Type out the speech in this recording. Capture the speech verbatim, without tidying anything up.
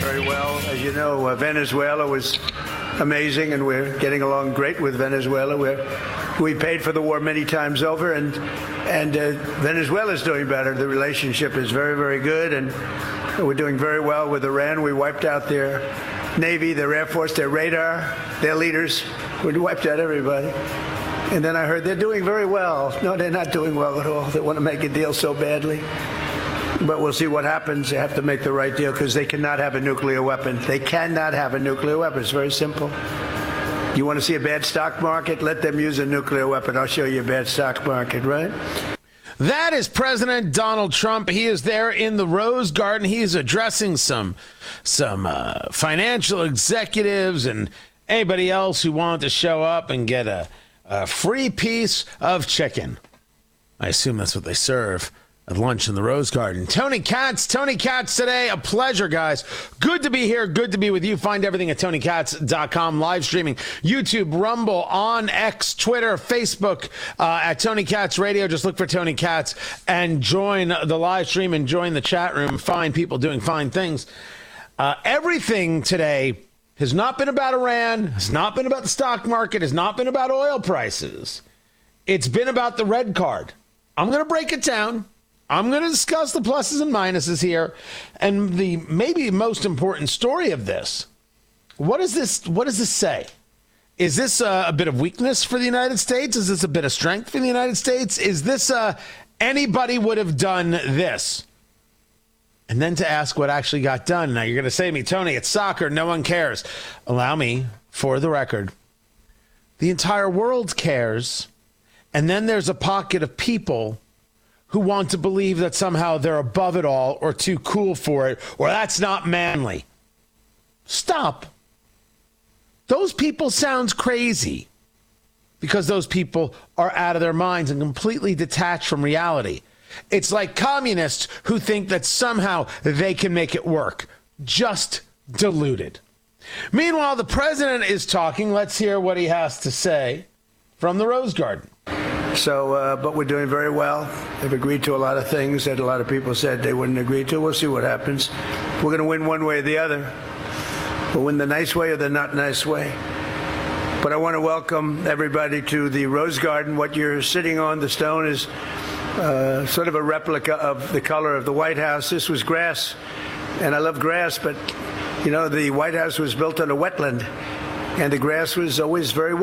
very well. As you know, uh, Venezuela was amazing, and we're getting along great with Venezuela. We're, we paid for the war many times over, and and uh, Venezuela's doing better. The relationship is very, very good, and we're doing very well with Iran. We wiped out their Navy, their Air Force, their radar, their leaders. We wiped out everybody. And then I heard they're doing very well. No, they're not doing well at all. They want to make a deal so badly. But we'll see what happens. They have to make the right deal because they cannot have a nuclear weapon. They cannot have a nuclear weapon. It's very simple. You want to see a bad stock market? Let them use a nuclear weapon. I'll show you a bad stock market, right? That is President Donald Trump. He is there in the Rose Garden. He is addressing some, some uh, financial executives and anybody else who wanted to show up and get a, a free piece of chicken. I assume that's what they serve at lunch in the Rose Garden. Tony Katz, Tony Katz today. A pleasure, guys. Good to be here. Good to be with you. Find everything at tony katz dot com. Live streaming, YouTube, Rumble, on X, Twitter, Facebook, uh, at Tony Katz Radio. Just look for Tony Katz and join the live stream and join the chat room. Fine people doing fine things. Uh, everything today has not been about Iran, has not been about the stock market, has not been about oil prices. It's been about the red card. I'm going to break it down. I'm going to discuss the pluses and minuses here, and the maybe most important story of this. What does this? What does this say? Is this a, a bit of weakness for the United States? Is this a bit of strength for the United States? Is this a, anybody would have done this? And then to ask what actually got done. Now you're going to say to me, Tony, it's soccer. No one cares. Allow me, for the record, the entire world cares, and then there's a pocket of people who want to believe that somehow they're above it all or too cool for it, or that's not manly. Stop. Those people sound crazy because those people are out of their minds and completely detached from reality. It's like communists who think that somehow they can make it work. Just deluded. Meanwhile, the president is talking. Let's hear what he has to say from the Rose Garden. So, uh, but we're doing very well. They've agreed to a lot of things that a lot of people said they wouldn't agree to. We'll see what happens. We're going to win one way or the other. We'll win the nice way or the not nice way. But I want to welcome everybody to the Rose Garden. What you're sitting on, the stone, is uh, sort of a replica of the color of the White House. This was grass, and I love grass, but, you know, the White House was built on a wetland, and the grass was always very wet.